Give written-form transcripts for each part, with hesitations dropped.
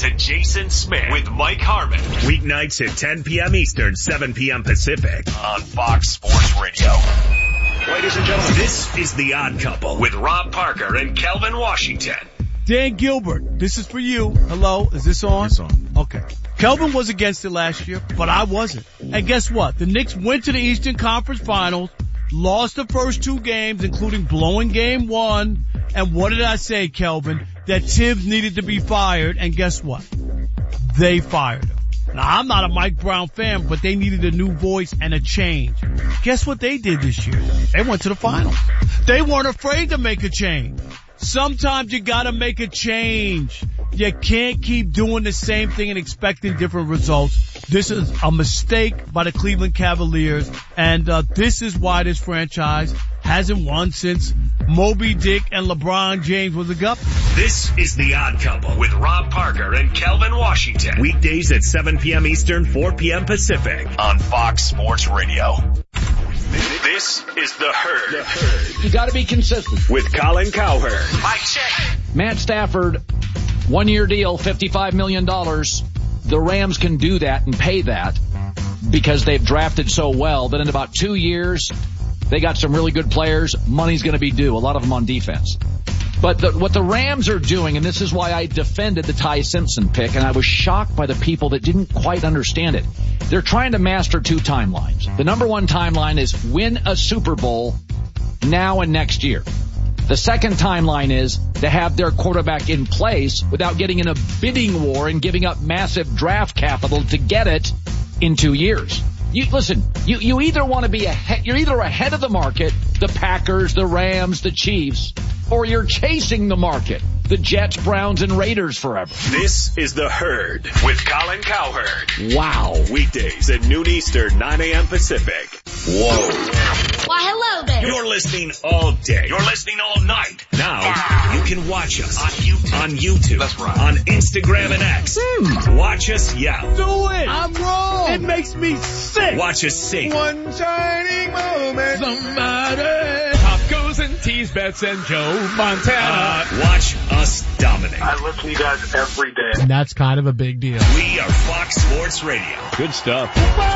to Jason Smith with Mike Harmon. Weeknights at 10 p.m. Eastern, 7 p.m. Pacific on Fox Sports Radio. Ladies and gentlemen, this is The Odd Couple with Rob Parker and Kelvin Washington. Dan Gilbert, this is for you. Hello, is this on? It's on. Okay. Kelvin was against it last year, but I wasn't. And guess what? The Knicks went to the Eastern Conference Finals, lost the first two games, including blowing game one. And what did I say, Kelvin? That Tibbs needed to be fired, and guess what? They fired him. Now, I'm not a Mike Brown fan, but they needed a new voice and a change. Guess what they did this year? They went to the finals. They weren't afraid to make a change. Sometimes you gotta make a change. You can't keep doing the same thing and expecting different results. This is a mistake by the Cleveland Cavaliers, and this is why this franchise hasn't won since Moby Dick and LeBron James was a guppy. This is The Odd Couple with Rob Parker and Kelvin Washington. Weekdays at 7 p.m. Eastern, 4 p.m. Pacific on Fox Sports Radio. This is The Herd. You got to be consistent. With Colin Cowherd. Mike check. Matt Stafford, 1-year deal, $55 million. The Rams can do that and pay that because they've drafted so well that in about 2 years, they got some really good players. Money's going to be due, a lot of them on defense. But what the Rams are doing, and this is why I defended the Ty Simpson pick, and I was shocked by the people that didn't quite understand it. They're trying to master two timelines. The number one timeline is win a Super Bowl now and next year. The second timeline is to have their quarterback in place without getting in a bidding war and giving up massive draft capital to get it in 2 years. You either want to be you're either ahead of the market, the Packers, the Rams, the Chiefs, or you're chasing the market, the Jets, Browns, and Raiders forever. This is The Herd with Colin Cowherd. Wow. Weekdays at noon Eastern, 9 a.m. Pacific. Whoa. Why, hello there. You're listening all day. You're listening all night. Now, you can watch us on YouTube. That's right. On Instagram and X. Watch us yell. Do it! I'm wrong! It makes me sick! Watch us sing. One shining moment. Somebody! Tacos and teas, Bets and Joe Montana. Watch us dominate. I listen to you guys every day. And that's kind of a big deal. We are Fox Sports Radio. Good stuff.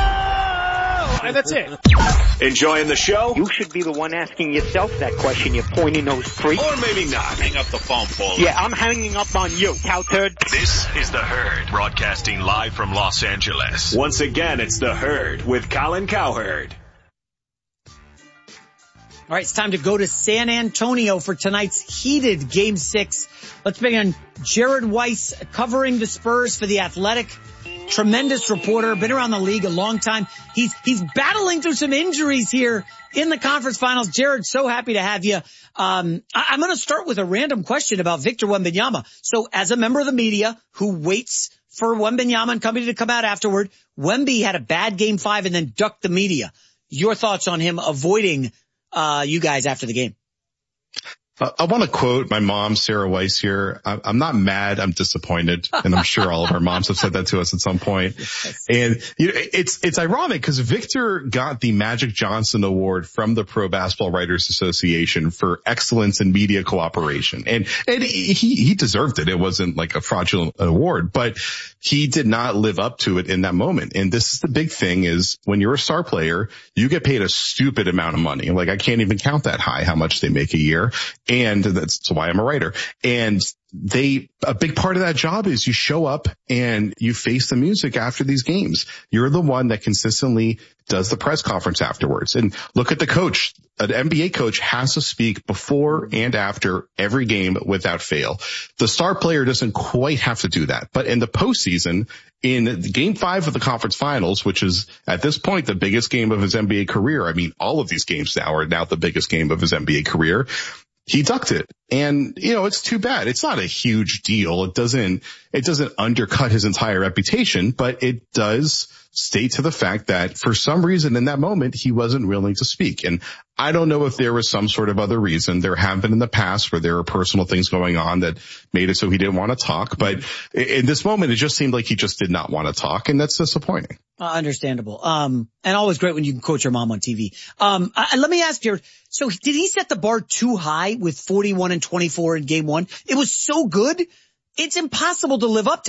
And that's it. Enjoying the show? You should be the one asking yourself that question, you pointy nose freak. Or maybe not. Hang up the phone, Paul. Yeah, I'm hanging up on you, cow turd. This is The Herd, broadcasting live from Los Angeles. Once again, it's The Herd with Colin Cowherd. All right, it's time to go to San Antonio for tonight's heated Game 6. Let's bring in Jared Weiss, covering the Spurs for The Athletic. Tremendous reporter, been around the league a long time. He's battling through some injuries here in the conference finals. Jared, so happy to have you. I'm going to start with a random question about Victor Wembanyama. So as a member of the media who waits for Wembanyama and company to come out afterward, Wemby had a bad Game 5 and then ducked the media. Your thoughts on him avoiding you guys after the game? I want to quote my mom, Sarah Weiss here. I'm not mad. I'm disappointed. And I'm sure all of our moms have said that to us at some point. And you know, it's ironic because Victor got the Magic Johnson Award from the Pro Basketball Writers Association for excellence in media cooperation. And he deserved it. It wasn't like a fraudulent award, but he did not live up to it in that moment. And this is the big thing is when you're a star player, you get paid a stupid amount of money. Like I can't even count that high, how much they make a year. And that's why I'm a writer. And a big part of that job is you show up and you face the music after these games. You're the one that consistently does the press conference afterwards. And look at the coach. An NBA coach has to speak before and after every game without fail. The star player doesn't quite have to do that. But in the postseason, in Game 5 of the conference finals, which is at this point the biggest game of his NBA career. I mean, all of these games now are the biggest game of his NBA career. He ducked it. And, you know, it's too bad. It's not a huge deal. It doesn't undercut his entire reputation, but it does state to the fact that for some reason in that moment, he wasn't willing to speak. And I don't know if there was some sort of other reason. There have been in the past where there were personal things going on that made it so he didn't want to talk. But in this moment, it just seemed like he just did not want to talk. And that's disappointing. Understandable. And always great when you can quote your mom on TV. Let me ask you, so did he set the bar too high with 41 and 24 in Game 1? It was so good. It's impossible to live up to.